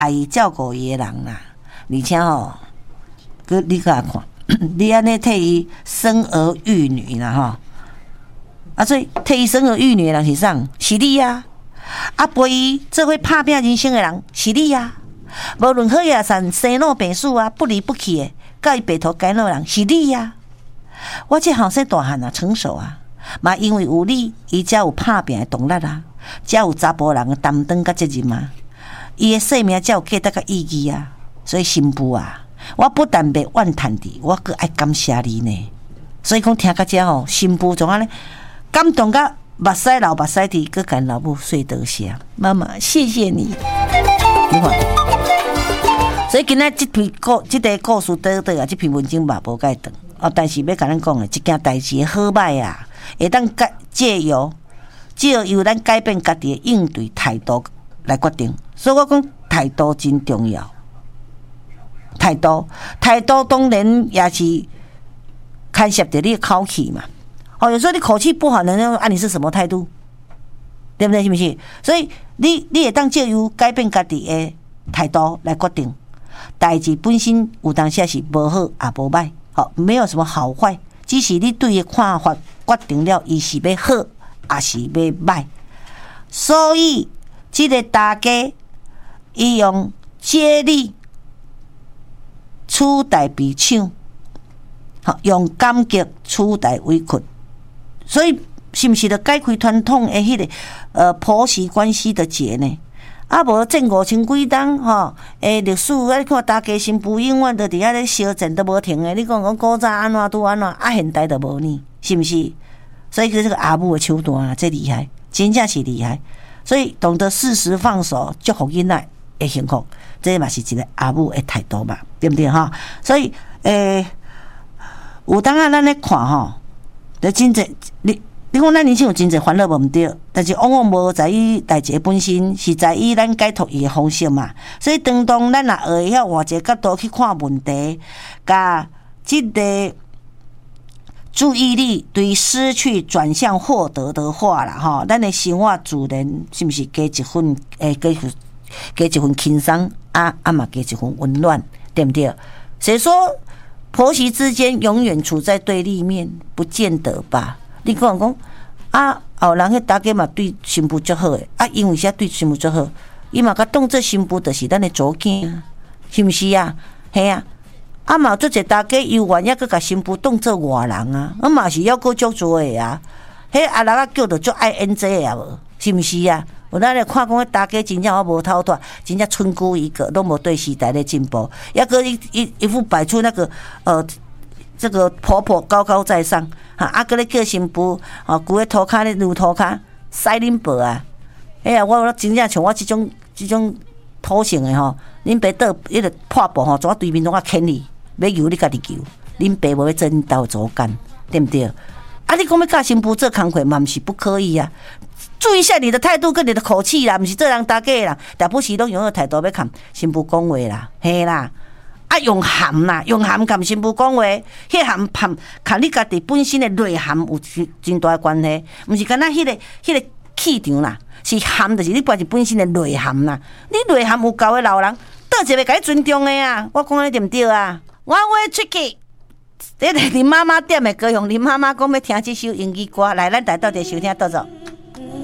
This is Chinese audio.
伊照顾伊的人啦，而且吼，你甲看，你安尼替伊生儿育女啦吼，啊，所以替伊生儿育女的人是啥？是你啊！啊，陪伊做伙打拼人生的人是你啊！无论好也善生老病死啊，不离不弃的，甲伊白头偕老的人是你啊！我这后生大汉啊，成熟啊，嘛因为有你，伊才有打拼的动力啊，才有查甫人的担当甲责任啊，伊的生命才有价值甲意义啊！所以新妇啊，我不但袂怨叹你，我阁爱感谢你呢。所以讲听到这吼，新妇总安尼感动甲目屎流目屎滴，阁跟老母说多谢，妈妈谢谢你。你看，所以今仔这个故事短短啊，这篇文章嘛无介长哦，但是要甲咱讲的，这件代志好歹啊，会当借由咱改变家己的应对态度来决定。所以我讲态度真重要，态度当然也是牵涉到你的口气嘛。哦，有时候你口气不好，人家说你是什么态度？对不对？是不是？所以你会当借由改变家己的态度来决定，代志本身有当时是无好也无歹，好，没有什么好坏，只是你对的看法决定了，伊是要好还是要歹。所以这个大家伊用接力取代悲伤，好，用感激取代委屈，所以。是不是就解开传统的迄个婆媳关系的结呢？啊，无战5000几冬吼，历史啊，你看大家新妇永远都伫遐咧烧战都无停的。你讲古早安怎拄安怎，啊现代都无呢，是不是？所以这个阿母的手段啊，这厉害，真正是厉害。所以懂得适时放手，祝福囡仔的幸福，这嘛是一个阿母的态度嘛，对不对哈？所以有当啊，咱咧看吼，就真正你讲咱人生有真侪烦恼无毋对，但是往往无在于代志本身，是在于咱解脱伊的方式嘛。所以当咱若会晓换一个角度去看问题，甲即个注意力对失去转向获得的话啦，吼，咱的生活自然是不是加一份加一份轻松啊嘛加一份温暖，对不对？谁说婆媳之间永远处在对立面？不见得吧。你讲啊，后人迄大家嘛对新妇足好诶，啊，因为啥对新妇足好，伊嘛甲当做新妇就是咱诶祖囝，是毋是啊？嘿啊，啊嘛做者大家有愿抑阁甲新妇当做外人啊，啊嘛是要过足做诶啊，迄阿人啊叫着足爱演这诶啊无，是毋是啊？有咱咧看讲迄大家真正我无透脱，真正村姑一个，拢无对时代咧进步，抑阁一副摆出那个这个婆婆高高在上，哈，啊，搁咧叫新妇，啊，规个涂骹咧撸涂骹，使恁婆啊！哎呀，我真正像我这种土性的吼，恁爸倒迄个破布吼，怎对面拢啊牵你，要由你家己求，恁爸无要做恁斗左干，对不对？啊，你讲要教新妇做工课嘛，毋是不可以啊。注意一下你的态度跟你的口气啦，毋是做人大家啦，但不是拢用个态度要看新妇讲话啦，嘿啦。啊，用含啦，用含甲新妇讲话，迄含看你家己本身的内涵有真大的关系，毋是干那迄个气场啦，是含就是你本身的内涵啦。你内涵有够的老人，倒一个甲你尊重的啊！我讲的对毋对啊？我出去，这个林妈妈点的歌，用林妈妈讲要听这首英语歌，来，咱来到底收听倒走。